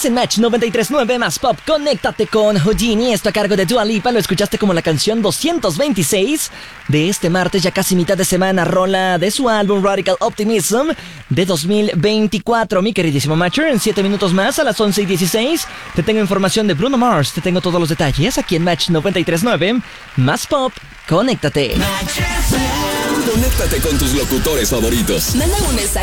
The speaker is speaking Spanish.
en Match 93.9 más pop. Conéctate con Houdini, esto a cargo de Dua Lipa. Lo escuchaste como la canción 226 de este martes, ya casi mitad de semana. Rola de su álbum Radical Optimism de 2024. Mi queridísimo Matcher, en 7 minutos más, a las 11:16, te tengo información de Bruno Mars. Te tengo todos los detalles aquí en Match 93.9 más pop. Conéctate. Conéctate con tus locutores favoritos. Manda un mensaje